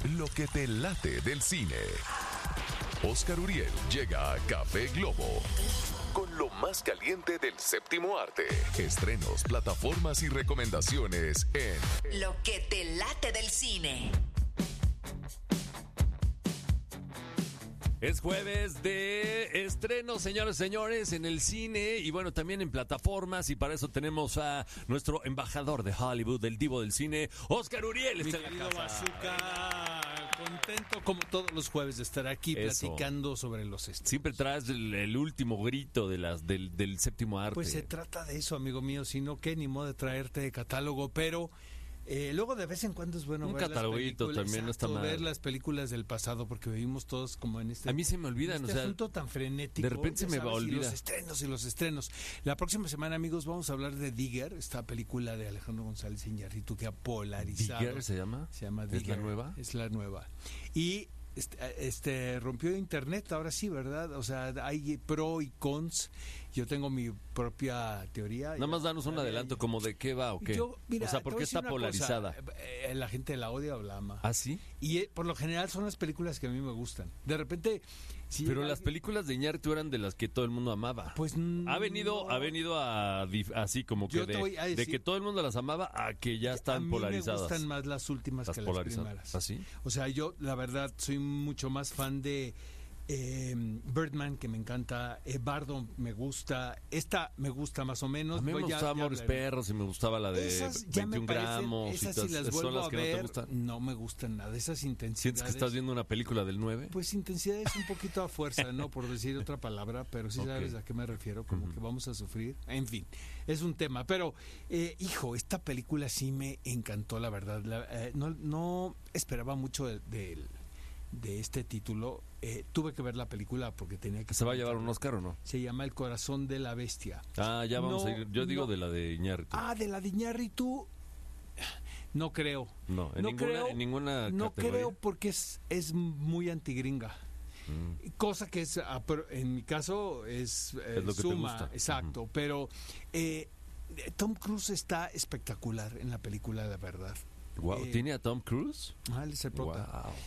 Lo que te late del cine. Oscar Uriel llega a Café Globo con lo más caliente del séptimo arte. Estrenos, plataformas y recomendaciones en Lo que te late del cine. Es jueves de estreno, señores y señores, en el cine y bueno, también en plataformas, y para eso tenemos a nuestro embajador de Hollywood, el divo del cine, Oscar Uriel. Mi Está en querido la casa. Bazooka, contento como todos los jueves de estar aquí Eso. platicando sobre los estrenos. Siempre traes el último grito de del séptimo arte. Pues se trata de eso, amigo mío, sino que ni modo de traerte de catálogo, pero luego de vez en cuando es bueno Un ver cataloguito las películas, también no está exacto, mal. ver las películas del pasado, porque vivimos todos como en este A mí se me olvidan, este o sea, asunto tan frenético. de repente ya se me va a sabes, olvidar. Y los estrenos. La próxima semana, amigos, vamos a hablar de Digger, esta película de Alejandro González Iñárritu que ha polarizado. ¿Digger se llama? Se llama ¿Es Digger. la nueva? Es la nueva. Y rompió internet, ahora sí, ¿verdad? O sea, hay pro y cons. Yo tengo mi propia teoría. Nada más danos un adelanto como de qué va o qué. Mira, o sea, te ¿por voy qué a decir está una polarizada? cosa. La gente la odia o la ama. ¿Ah, sí? Y por lo general son las películas que a mí me gustan. De repente, si Pero llega las alguien- películas de Iñárritu eran de las que todo el mundo amaba. Pues Ha venido así como que Yo te voy a de decir- que todo el mundo las amaba a que ya a están mí polarizadas. me gustan más las últimas Las que polarizadas. las primeras. ¿Ah, sí? O sea, yo la verdad soy mucho más fan de Birdman, que me encanta. Bardo me gusta. Esta me gusta más o menos. A mí me Voy, ya- gustaba ya Amores hablaré. Perros y me gustaba la de Esas ya 21 me parecen, gramos. y esas todas- si las son vuelvo las a que no te ver, gustan. no me gustan nada. Esas intensidades. ¿Sientes que estás viendo una película del 9? Pues intensidad es un poquito a fuerza, ¿no? Por decir otra palabra, pero sí Ok. sabes a qué me refiero, como que vamos a sufrir. En fin, es un tema. Pero, hijo, esta película sí me encantó, la verdad. No esperaba mucho de este título. Tuve que ver la película porque tenía que... ¿Se va a llevar un Oscar o no? Se llama El corazón de la bestia. Ah, ya vamos No, a ir. Yo digo no. de la de Iñárritu. Ah, de la de Iñárritu, no creo. No, no creo, en ninguna No categoría. creo porque es muy antigringa. Cosa que es, en mi caso es, Es lo que te suma, gusta. exacto. Pero Tom Cruise está espectacular en la película, la verdad. Wow, ¿tiene a Tom Cruise? Él es el prota. Wow.